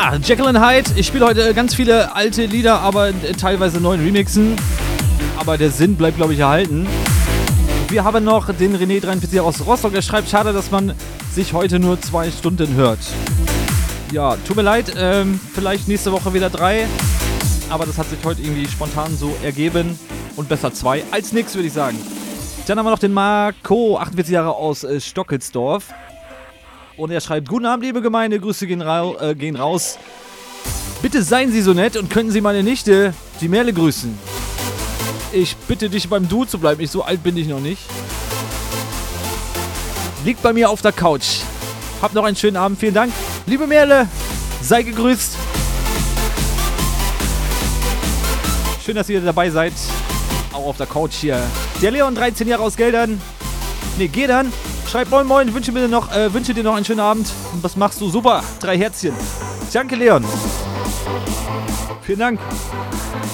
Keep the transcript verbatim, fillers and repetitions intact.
Ja, Jekyll and Hyde. Ich spiele heute ganz viele alte Lieder, aber teilweise neuen Remixen. Aber der Sinn bleibt, glaube ich, erhalten. Wir haben noch den René dreiundvierzig aus Rostock. Er schreibt, schade, dass man sich heute nur zwei Stunden hört. Ja, tut mir leid. Ähm, vielleicht nächste Woche wieder drei. Aber das hat sich heute irgendwie spontan so ergeben. Und besser zwei als nix, würde ich sagen. Dann haben wir noch den Marco, achtundvierzig Jahre aus äh, Stockelsdorf. Und er schreibt, guten Abend, liebe Gemeinde, Grüße gehen, ra- äh, gehen raus. Bitte seien Sie so nett und könnten Sie meine Nichte, die Merle, grüßen. Ich bitte dich, beim Du zu bleiben. Ich, so alt bin ich noch nicht. Liegt bei mir auf der Couch. Habt noch einen schönen Abend. Vielen Dank. Liebe Merle, sei gegrüßt. Schön, dass ihr dabei seid. Auch auf der Couch hier. Der Leon, dreizehn Jahre aus Geldern. Ne, geh dann. Schreib moin moin. Wünsche, mir noch, äh, wünsche dir noch einen schönen Abend. Und was machst du? Super. Drei Herzchen. Danke, Leon. Vielen Dank.